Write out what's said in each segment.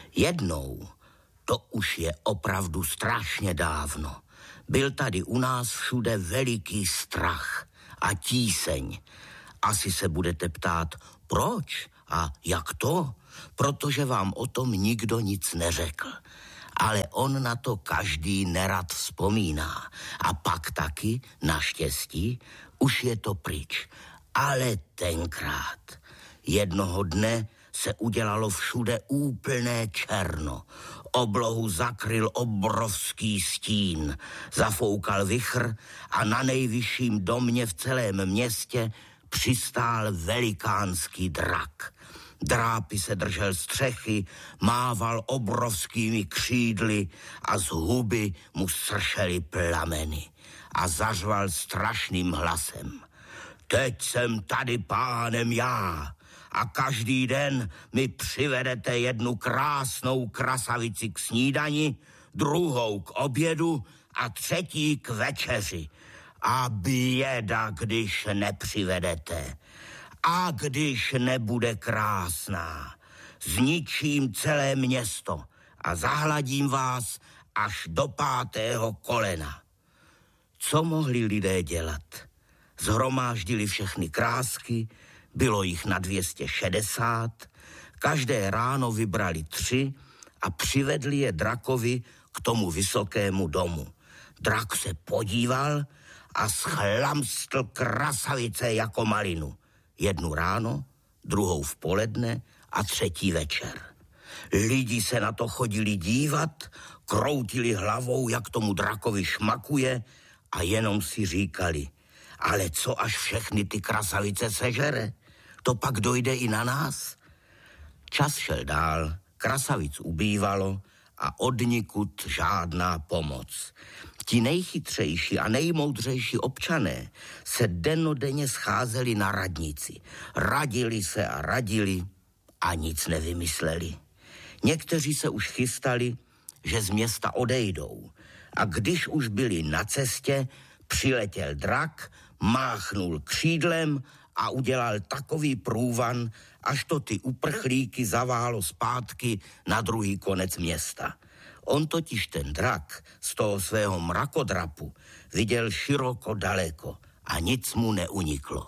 Jednou, to už je opravdu strašně dávno, byl tady u nás všude veliký strach a tíseň. Asi se budete ptát, proč a jak to? Protože vám o tom nikdo nic neřekl. Ale on na to každý nerad vzpomíná. A pak taky, naštěstí, už je to pryč. Ale tenkrát, jednoho dne se udělalo všude úplné černo. Oblohu zakryl obrovský stín, zafoukal vichr a na nejvyšším domě v celém městě přistál velikánský drak. Drápy se držel střechy, mával obrovskými křídly a z huby mu sršely plameny a zařval strašným hlasem. Teď jsem tady pánem já a každý den mi přivedete jednu krásnou krasavici k snídani, druhou k obědu a třetí k večeři. A běda, když nepřivedete. A když nebude krásná, zničím celé město a zahladím vás až do 5. kolena. Co mohli lidé dělat? Zhromáždili všechny krásky, bylo jich na 260, každé ráno vybrali 3 a přivedli je drakovi k tomu vysokému domu. Drak se podíval a schlamstl krasavice jako malinu. Jednu ráno, druhou v poledne a třetí večer. Lidi se na to chodili dívat, kroutili hlavou, jak tomu drakovi šmakuje a jenom si říkali, ale co až všechny ty krasavice sežere? To pak dojde i na nás? Čas šel dál, krasavic ubývalo a odnikud žádná pomoc. Ti nejchytřejší a nejmoudřejší občané se dennodenně scházeli na radnici. Radili se a radili a nic nevymysleli. Někteří se už chystali, že z města odejdou. A když už byli na cestě, přiletěl drak, máchnul křídlem a udělal takový průvan, až to ty uprchlíky zaválo zpátky na druhý konec města. On totiž ten drak z toho svého mrakodrapu viděl široko daleko a nic mu neuniklo.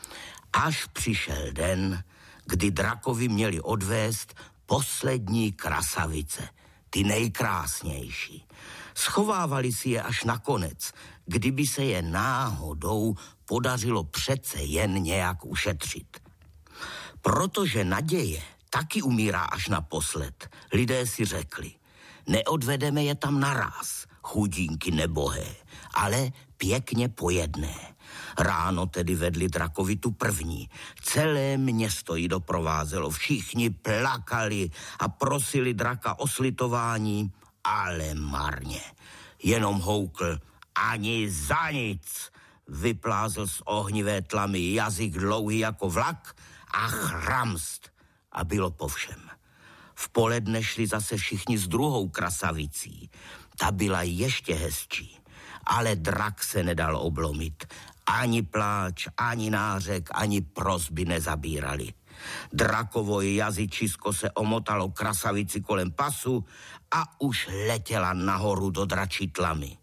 Až přišel den, kdy drakovi měli odvést poslední krasavice, ty nejkrásnější. Schovávali si je až nakonec, kdyby se je náhodou podařilo přece jen nějak ušetřit. Protože naděje taky umírá až naposled, lidé si řekli, neodvedeme je tam naráz, chudínky nebohé, ale pěkně po jedné. Ráno tedy vedli drakovi tu první. Celé město ji doprovázelo, všichni plakali a prosili draka o slitování, ale marně. Jenom houkl, ani za nic. Vyplázl z ohnivé tlamy jazyk dlouhý jako vlak a chramst. A bylo po všem. V poledne šli zase všichni s druhou krasavicí. Ta byla ještě hezčí, ale drak se nedal oblomit. Ani pláč, ani nářek, ani prosby nezabírali. Drakovo jazyčisko se omotalo krasavici kolem pasu a už letěla nahoru do dračí tlamy.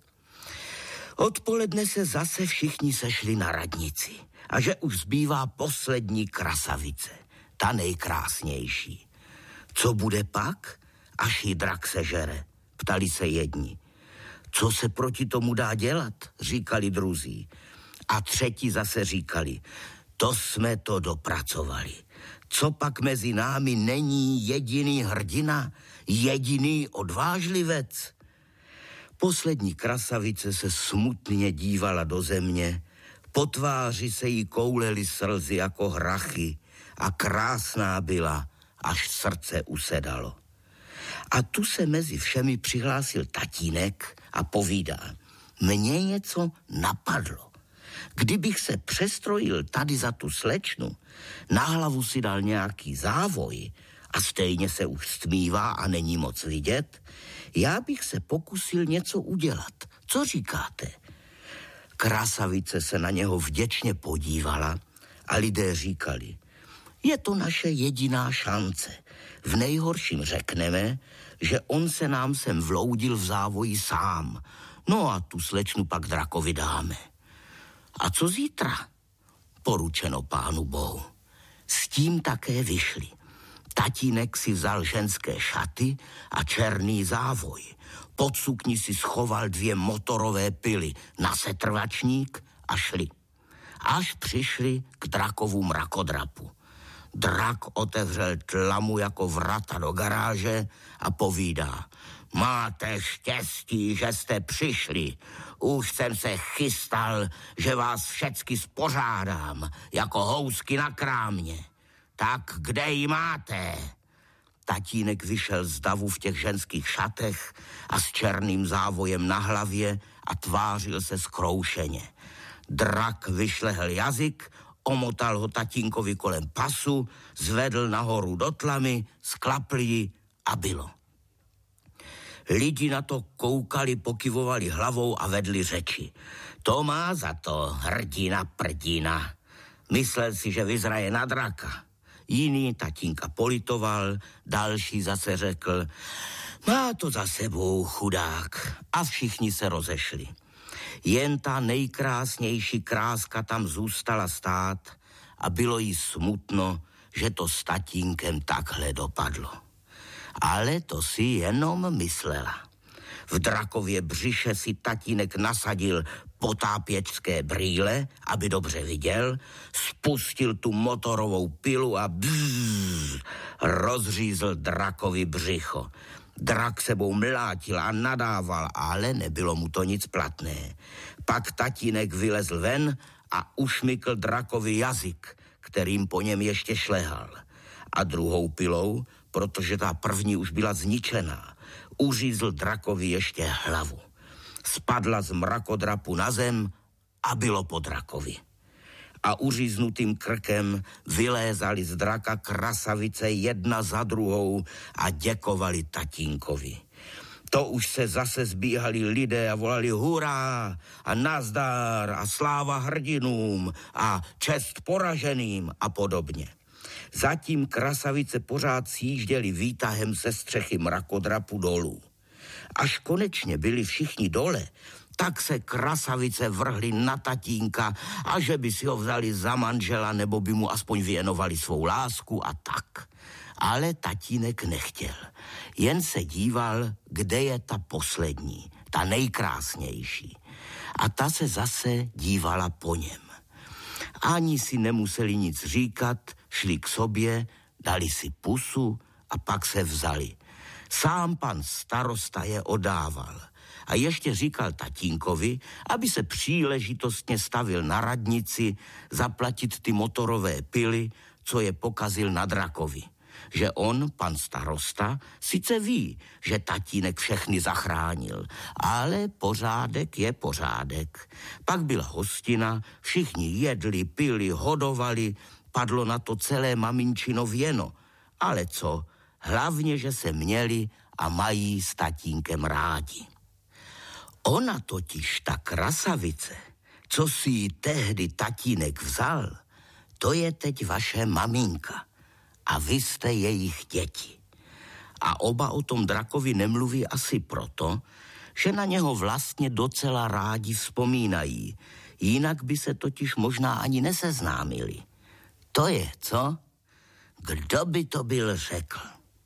Odpoledne se zase všichni sešli na radnici a že už zbývá poslední krasavice, ta nejkrásnější. Co bude pak, až ji drak sežere? Ptali se jedni. Co se proti tomu dá dělat? Říkali druzí. A třetí zase říkali, to jsme to dopracovali. Co pak mezi námi není jediný hrdina, jediný odvážlivec? Poslední krasavice se smutně dívala do země, po tváři se jí koulely slzy jako hrachy a krásná byla, až srdce usedalo. A tu se mezi všemi přihlásil tatínek a povídá, mně něco napadlo. Kdybych se přestrojil tady za tu slečnu, na hlavu si dal nějaký závoj a stejně se už stmívá a není moc vidět, já bych se pokusil něco udělat. Co říkáte? Krasavice se na něho vděčně podívala a lidé říkali, je to naše jediná šance. V nejhorším řekneme, že on se nám sem vloudil v závoji sám. No a tu slečnu pak drakovi dáme. A co zítra? Poručeno Pánu Bohu. S tím také vyšli. Tatínek si vzal ženské šaty a černý závoj. Pod sukni si schoval 2 motorové pily na setrvačník a šli. Až přišli k drakovu mrakodrapu. Drak otevřel tlamu jako vrata do garáže a povídá: máte štěstí, že jste přišli. Už jsem se chystal, že vás všecky spořádám, jako housky na krámě. Tak kde ji máte? Tatínek vyšel z davu v těch ženských šatech a s černým závojem na hlavě a tvářil se zkroušeně. Drak vyšlehl jazyk, omotal ho tatínkovi kolem pasu, zvedl nahoru do tlamy, sklapl ji a bylo. Lidi na to koukali, pokyvovali hlavou a vedli řeči. To má za to hrdina prdina. Myslel si, že vyzraje na draka. Jiný tatínka politoval, další zase řekl: má to za sebou, chudák. A všichni se rozešli. Jen ta nejkrásnější kráska tam zůstala stát a bylo jí smutno, že to s tatínkem takhle dopadlo. Ale to si jenom myslela. V drakově břiše si tatínek nasadil potápěčské brýle, aby dobře viděl, spustil tu motorovou pilu a rozřízl drakovi břicho. Drak sebou mlátil a nadával, ale nebylo mu to nic platné. Pak tatínek vylezl ven a ušmykl drakovi jazyk, kterým po něm ještě šlehal. A druhou pilou, protože ta první už byla zničená, uřízl drakovi ještě hlavu. Spadla z mrakodrapu na zem a bylo po drakovi. A uříznutým krkem vylézali z draka krasavice jedna za druhou a děkovali tatínkovi. To už se zase zbíhali lidé a volali hurá a nazdar a sláva hrdinům a čest poraženým a podobně. Zatím krasavice pořád sjížděli výtahem ze střechy mrakodrapu dolů. Až konečně byli všichni dole, tak se krasavice vrhly na tatínka a že by si ho vzali za manžela nebo by mu aspoň věnovali svou lásku a tak. Ale tatínek nechtěl. Jen se díval, kde je ta poslední, ta nejkrásnější. A ta se zase dívala po něm. Ani si nemuseli nic říkat, šli k sobě, dali si pusu a pak se vzali. Sám pan starosta je odával. A ještě říkal tatínkovi, aby se příležitostně stavil na radnici zaplatit ty motorové pily, co je pokazil na drakovi. Že on, pan starosta, sice ví, že tatínek všechny zachránil, ale pořádek je pořádek. Pak byla hostina, všichni jedli, pili, hodovali, padlo na to celé maminčino věno. Ale co? Hlavně, že se měli a mají s tatínkem rádi. Ona totiž, ta krasavice, co si ji tehdy tatínek vzal, to je teď vaše maminka a vy jste jejich děti. A oba o tom drakovi nemluví asi proto, že na něho vlastně docela rádi vzpomínají, jinak by se totiž možná ani neseznámili. To je, co? Kdo by to byl řekl?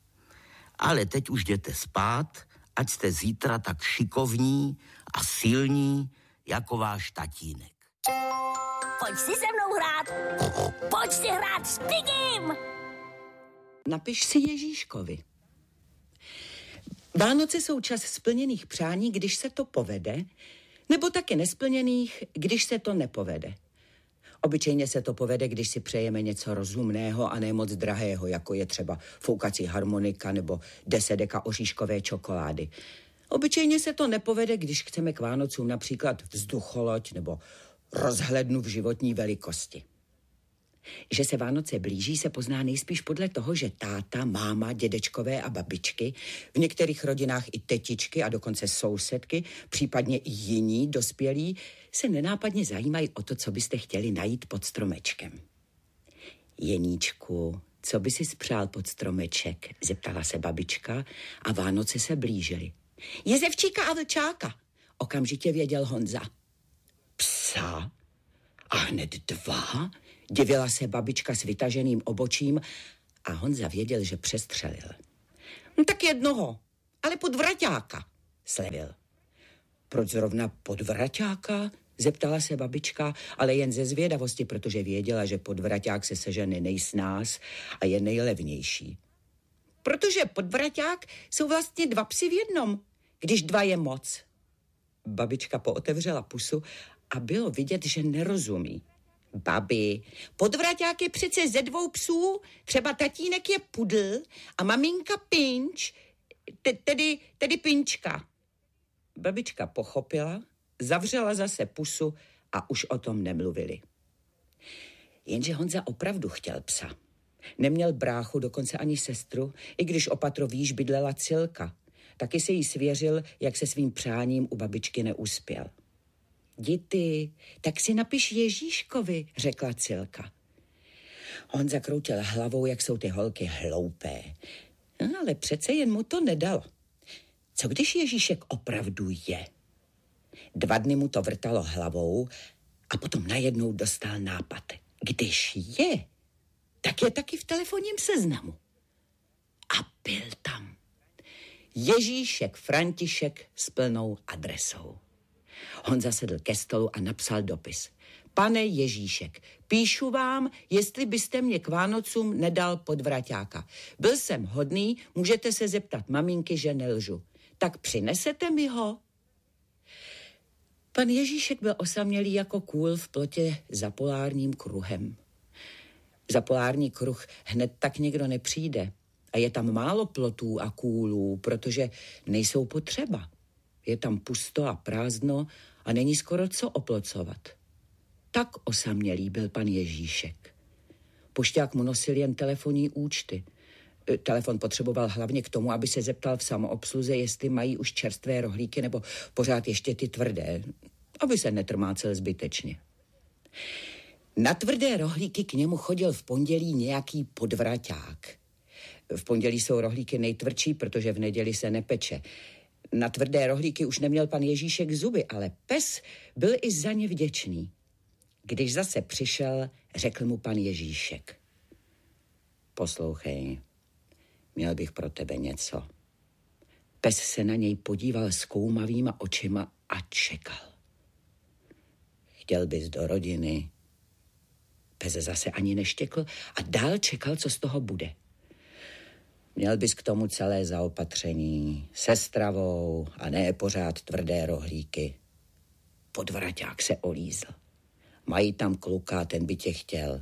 Ale teď už jděte spát, ať jste zítra tak šikovní a silní jako váš tatínek. Pojď si se mnou hrát. Pojď si hrát s Pigim. Napiš si Ježíškovi. Vánoce jsou čas splněných přání, když se to povede, nebo taky nesplněných, když se to nepovede. Obyčejně se to povede, když si přejeme něco rozumného a ne moc drahého, jako je třeba foukací harmonika nebo 10 deka oříškové čokolády. Obyčejně se to nepovede, když chceme k Vánocům například vzducholoď nebo rozhlednu v životní velikosti. Že se Vánoce blíží, se pozná nejspíš podle toho, že táta, máma, dědečkové a babičky, v některých rodinách i tetičky a dokonce sousedky, případně i jiní dospělí, se nenápadně zajímají o to, co byste chtěli najít pod stromečkem. Jeníčku, Co by si spřál pod stromeček, zeptala se babička a Vánoce se blížily. Jezevčíka a vlčáka, okamžitě věděl Honza. Psa? A hned 2? Divila se babička s vytaženým obočím a Honza věděl, že přestřelil. Tak jednoho, ale podvraťáka, slevil. Proč zrovna podvraťáka? Zeptala se babička, ale jen ze zvědavosti, protože věděla, že podvraťák se sežene nejsnáz a je nejlevnější. Protože podvraťák jsou vlastně 2 psi v jednom, když 2 je moc. Babička pootevřela pusu a bylo vidět, že nerozumí. Babi, podvraťák je přece ze 2 psů, třeba tatínek je pudl a maminka Pinč, tedy Pinčka. Babička pochopila, zavřela zase pusu a už o tom nemluvili. Jenže Honza opravdu chtěl psa. Neměl bráchu, dokonce ani sestru, i když o patro výš bydlela Cilka. Taky se jí svěřil, jak se svým přáním u babičky neuspěl. Dity, tak si napiš Ježíškovi, řekla Cilka. Honza kroutil hlavou, jak jsou ty holky hloupé. Ale přece jen mu to nedalo. Co když Ježíšek opravdu je? 2 dny mu to vrtalo hlavou a potom najednou dostal nápad. Když je, tak je taky v telefonním seznamu. A byl tam Ježíšek František s plnou adresou. Honza sedl ke stolu a napsal dopis. Pane Ježíšek, píšu vám, jestli byste mě k Vánocům nedal podvraťáka. Byl jsem hodný, můžete se zeptat maminky, že nelžu. Tak přinesete mi ho? Pan Ježíšek byl osamělý jako kůl v plotě za polárním kruhem. Za polární kruh hned tak někdo nepřijde. A je tam málo plotů a kůlů, protože nejsou potřeba. Je tam pusto a prázdno a není skoro co oplocovat. Tak osamělý byl pan Ježíšek. Pošťák mu nosil jen telefonní účty. Telefon potřeboval hlavně k tomu, aby se zeptal v samoobsluze, jestli mají už čerstvé rohlíky nebo pořád ještě ty tvrdé, aby se netrmácel zbytečně. Na tvrdé rohlíky k němu chodil v pondělí nějaký podvraťák. V pondělí jsou rohlíky nejtvrdší, protože v neděli se nepeče. Na tvrdé rohlíky už neměl pan Ježíšek zuby, ale pes byl i za ně vděčný. Když zase přišel, řekl mu pan Ježíšek. Poslouchej, měl bych pro tebe něco. Pes se na něj podíval zkoumavýma očima a čekal. Chtěl bys do rodiny. Pes zase ani neštěkl a dál čekal, co z toho bude. Měl bys k tomu celé zaopatření, se stravou a ne pořád tvrdé rohlíky. Podvraťák se olízl. Mají tam kluka, ten by tě chtěl.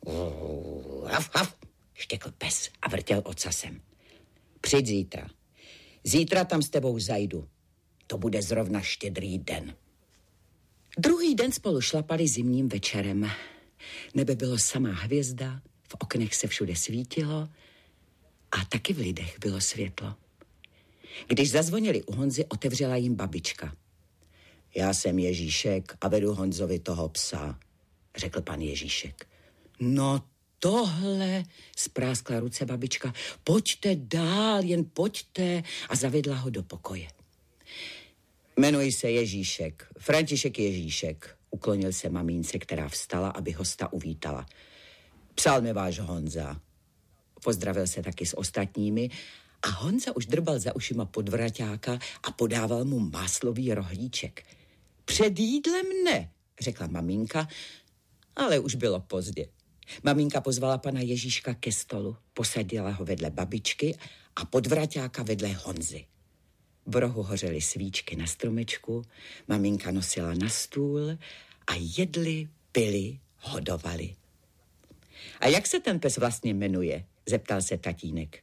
Haf, haf, štěkl pes a vrtěl ocasem. Přijď zítra. Zítra tam s tebou zajdu. To bude zrovna Štědrý den. Druhý den spolu šlapali zimním večerem. Nebe bylo samá hvězda, v oknech se všude svítilo a taky v lidech bylo světlo. Když zazvonili u Honzy, otevřela jim babička. Já jsem Ježíšek a vedu Honzovi toho psa, řekl pan Ježíšek. No tohle, spráskla ruce babička, pojďte dál, jen pojďte, a zavedla ho do pokoje. Jmenuji se Ježíšek, František Ježíšek, uklonil se mamínce, která vstala, aby hosta uvítala. Psal mi váš Honza. Pozdravil se taky s ostatními a Honza už drbal za ušima podvraťáka a podával mu máslový rohlíček. Před jídlem ne, řekla maminka, ale už bylo pozdě. Maminka pozvala pana Ježíška ke stolu, posadila ho vedle babičky a podvraťáka vedle Honzy. V rohu hořely svíčky na stromečku, maminka nosila na stůl a jedli, pili, hodovali. A jak se ten pes vlastně jmenuje? Zeptal se tatínek.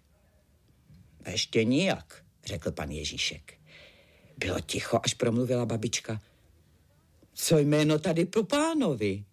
Ještě nijak, řekl pan Ježíšek. Bylo ticho, až promluvila babička. Co jméno tady po pánovi?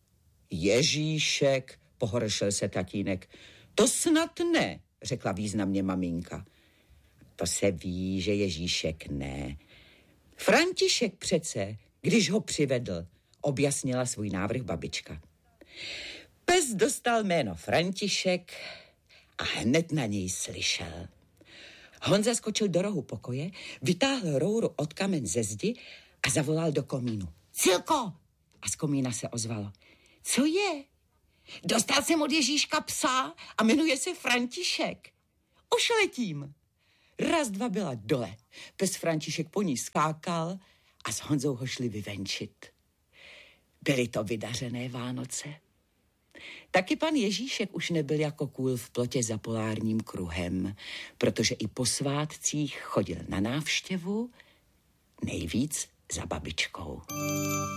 Ježíšek, pohoršil se tatínek. To snad ne, řekla významně maminka. To se ví, že Ježíšek ne. František přece, když ho přivedl, objasnila svůj návrh babička. Pes dostal jméno František, a hned na něj slyšel. Honza skočil do rohu pokoje, vytáhl rouru od kamen ze zdi a zavolal do komínu. Cilko! A z komína se ozvalo. Co je? Dostal jsem od Ježíška psa a jmenuje se František. Už letím. Raz, dva byla dole. Pes František po ní skákal a s Honzou ho šli vyvenčit. Byly to vydařené Vánoce. Taky pan Ježíšek už nebyl jako kůl v plotě za polárním kruhem, protože i po svátcích chodil na návštěvu, nejvíc za babičkou.